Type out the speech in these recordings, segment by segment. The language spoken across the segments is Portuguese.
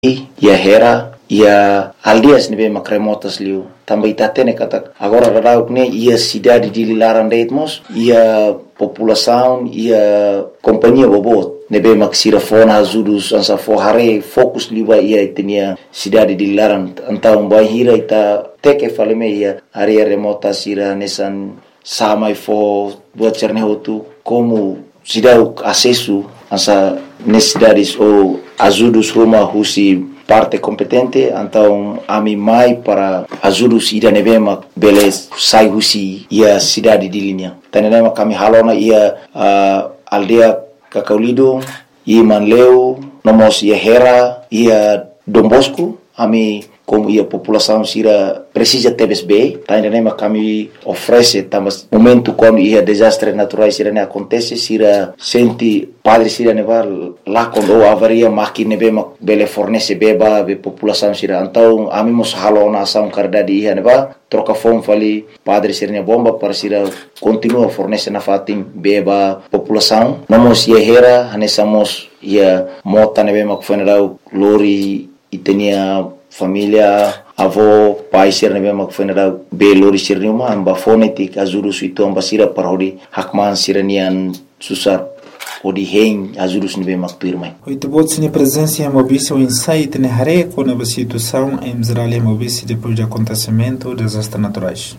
ia Hera, ia aldeias nebe makremotas liu. Tambah itatene kata agora radauk ne ia cidade de Lilaran deitmos, ia população, ia companhia bobot. Nebe maksira fona azudus ansa hare fokus liwa ia itenia cidade de Lilaran. Então vai hira ita teke faleme ia area remota sira nesan samai fo buat cernehotu como cidade acesso ansa necessidades ou azudus rumah husi parte competente, então ami mai para azudus ida nevema beles sai husi ia cidade de linha. Tanenema kami halona ia aldea Kakaulido, ia Manleu, nomos ia Hera, ia Dombosco, ami como ia população sira precisa TBSB, tanenema kami oferece tamas momento quando ia desastres naturais sira ne acontece sira senti padre sira neva lá quando avaria maki nebe bele fornece beba be população sira então ami mos halona ação cardade ia neva troca fome fali padre sira ne bomba para sira continua fornece na fatin beba população nomos ia Hera hanesamos ia mota nebe mak funeral lori itenia família, avô, pai sir nebe mak funeral be lori sir niuma amba fonetik azurus itu amba sira parodi hakman siranian susar odi hein azurus nebe mak pirmai. Oito bots ne presença em mobícia o insight ne hare com a situação em Israel em mobícia depois do acontecimento dos desastres naturais.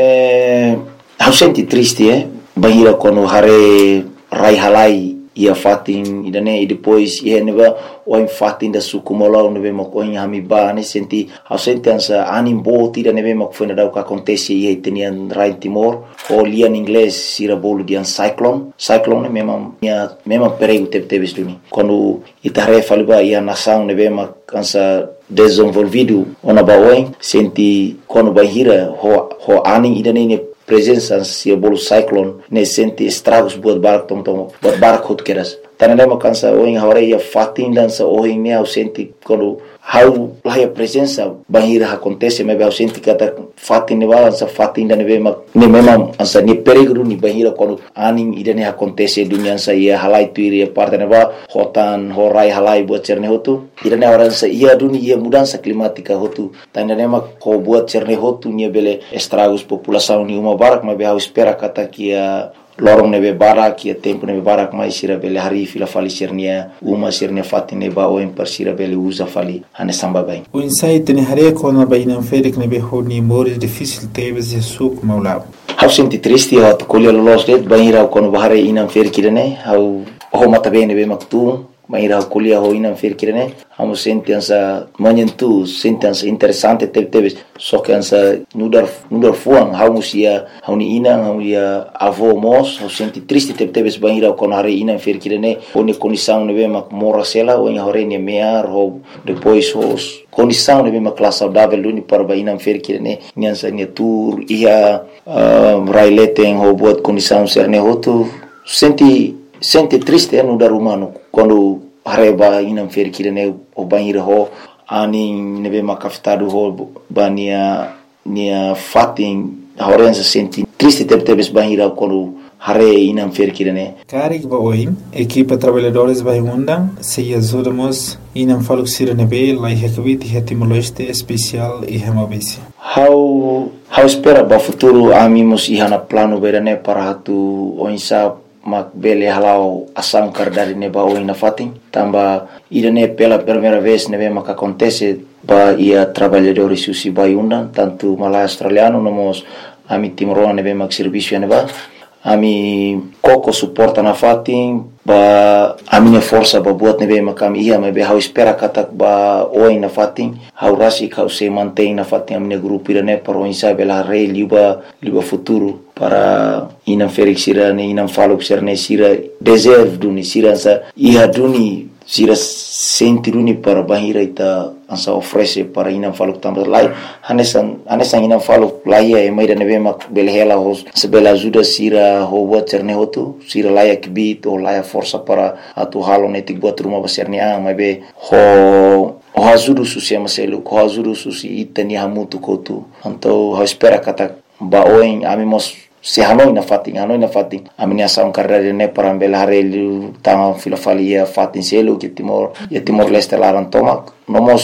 Eu senti triste bahira quando hare rai halai ia fatin idane e depois ia neba o em fatin da sukumola nebe makoin hami ba ne senti au senti ansa anim bot ida nebe mak foi nada o que acontece ia tenian rai Timor o lian inglês sira bolo dian cyclone memang perigo teve duni quando itare faliba ia nação nebe mak ansa desenvolvido ona baoin senti quando bahira ho aning idane ne presença se bolo cyclone ne senti estragos buat barak buat barak hot keras tanelema kansa oing hore ia fatin dan sa oing ne au senti quando how lá a presença bahira acontece me au senti kata fatin ne bala sa fatin dan ne memang ansa ni perigo ni bahira quando aning idane acontece dunia sa ia halai tuiri parte ne ba hotan horai halai buat cerne hotu idane orang sa ia dunia ia mudança climática hotu tanelema ko buat cerne hotu ni bele estragos população ni uma barak me au espera kata kia lorong nebe barak ia tempo nebe barak mai sira bele hari fila fali sirnia uma sirnia fatine ba o per sira bele usa fali ane sambabai o insight ne hare kona baina ferik nebe honi more difícil tebes jesuk maulab hau senti triste ha to kolya los det baira kono bahare inam fer kirene hau ho mata bene be maktu baira kolya ho inam fer kirene hau senti ansa manyentu senti ansa interessante tebes so que ansa nudar fuang hau musia hau ni inam hau ia avô mos hau senti triste tebes baira kono hare inam fer kirene oni condição nebe mak morasela o hore ni mear ho depois os condição nebe mak classe saudável luni para baina fer kirene nyansa ni tour ia raileten ho buat condição serne hotu senti triste no dar humano quando hareba inam fer kirene o banheiro ho ani nebe makafitado ho bania nia fatin horenza senti triste tebes banheiro quando hare inam fer kirene karik ba oi equipa trabalhadores vai undang se ajudamos inam faluk sirene be lai hekvit hetimologiste especial e hemabisi how espera ba futuro amimos ihana plano berane para hatu oinsa mak bele halau asang kardari ne ba oina fatin tamba irene pela primeira vez nebe mak acontece ba ia trabalhadores susi vai undang tanto malai australiano nomos ami timoroa nebe mak serviço neba ami koko suporta na fatin ba a minha força ba buat nebe makam ia me be hau espera katak ba oi na fatin hau rasi kau se mantém na fatin a minha grupo irane para o insa bela rei liba futuro para inam felix irane inam falok serne sira deserve duni sira sa ia duni sira senti duni para bahira ita ansa oferece para inam falok tambah lai hanesan inam falok lai e mai da nebe mak belhela hos sebela ajuda sira ho buat serne hotu sira lai kibit o lai força para atu halo netik buat rumah besarni mai be ho ajuda susi amaselu ho ajuda susi itani hamutu kotu anto ho espera kata ba oin amimos sy Hanoi na fatigny amin'ny asa karrierinay parambela harely tagna filafalia fatiny selo ke Timor Leste laran tomak no mos